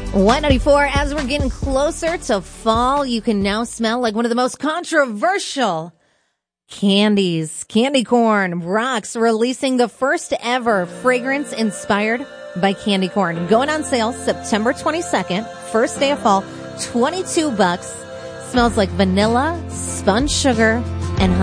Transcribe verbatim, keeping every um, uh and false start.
one ninety-four, as we're getting closer to fall, you can now smell like one of the most controversial candies. Candy Corn Rocks releasing the first ever fragrance inspired by candy corn. Going on sale September twenty-second, first day of fall, twenty-two bucks. Smells like vanilla, spun sugar,